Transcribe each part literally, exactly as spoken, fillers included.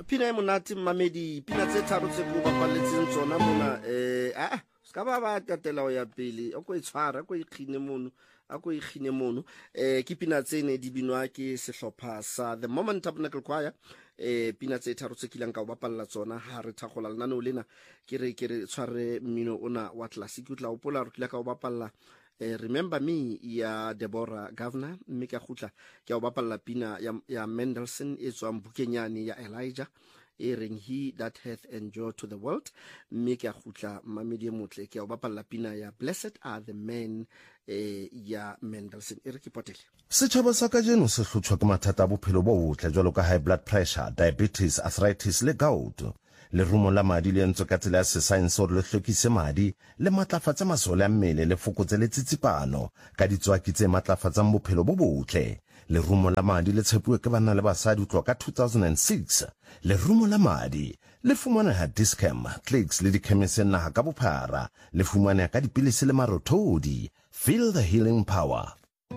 Pina e monate mamedi pina tse tharo tse go bapaletseng tsona mona eh ah ska ba ba tatela o ya pele o go itshwara go ikhine mono a go ikhine mono eh ke pina tsene di binwa ke sehlopha sa The Moment Tabernacle Choir eh pina tse tharo tse kilang ka o bapalla tsona ha re thagola lana o lena ke re ke re tshware mmino ona wa classic utla o pola re tla ka o bapalla eh, Remember Me ya Deborah Governor mme ka gutla ke o bapalla pina ya, ya Mendelssohn e tswang bukenyane ya Elijah e reng He That Hath Endured to the World mme ke gutla mamedi motle ke o bapalla pina ya Blessed Are the Men eh, ya Mendelssohn e re ke potele setšhaba sa ka jeno se hlotšwa ke mathata a bophelo bo botle jwalo ka high blood pressure, diabetes, arthritis le gout. Lerumo la madi le entse ka tsela ya sesaense gore le hlwekise madi le matlafatse masole a mmele le fokotse le tsitsipano ka ditswaki tse matlafatsang bophelo bo botle. Lerumo la madi le tshepuwe ke banna le basadi ho tloha ka two thousand six. Lerumo la madi le fumaneha Dischem, Clicks le dikhemiseng naha ka bophara. Le fumaneha ka dipilisi le marothodi. Feel the healing power.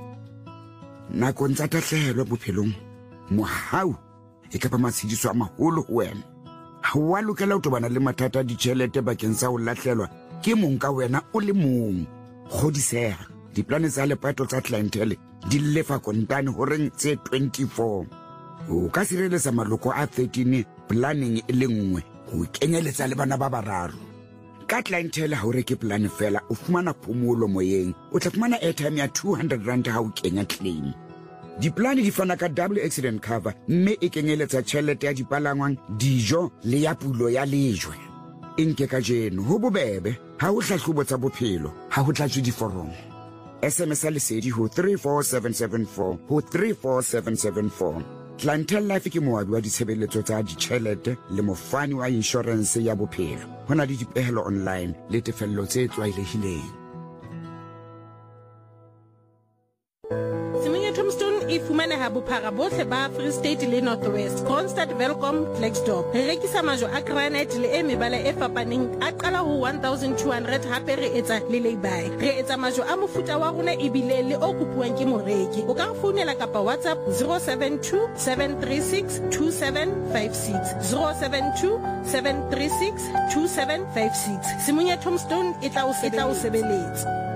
Nakong tsa tahlehelo bophelong mohau e ka ba matshidiso a maholo ho wena. Ha wa lokela ho tobana le mathata a ditjhelete bakeng sa ho lahlelwa ke mong ka wena o le mong. Kgodiseha diplane tsa lepato tsa clientele di lefa kontane ho reng tse twenty-four. O ka sireletsa maloko a thirteen planning e le nngwe ho kenyeletsa le bana ba bararo. Ka clientele ha o reke plan fela o fumana phomolo moyeng o tla fumana airtime ya two hundred rand ha o kenya claim. Diplane di fana ka double accident cover mme e kenyeletsa tjhelete ya dipalangwang, dijo le ya pulo ya lejwe. Inke ka jeno ho bobebe ha o hlahlobo tsa bophelo ha ho tlatswe diforomo. S M S a lesedi ho three four seven seven four ho three four seven seven four. Clientele Life ke moabi wa ditshebeletso tsa ditjhelete le mofani wa insurance ya bophelo. Hona le dipehelo online le tefello tse tlwaelehileng. E fumaneha bophara bohle ba Free State le North West, Kroonstad, Welkom, Klerksdorp. Re rekisa majo a granite le e mebala e fapaneng a qala ho one thousand two hundred hape re etsa le lay-by. Re etsa majo a mofuta wa rona ebile le o kopuwang ke moreki. O ka re founela kapa WhatsApp zero seven two seven three six two seven five six zero seven two seven three six two seven five six. Simunya Tombstone e tla o sebeletsa.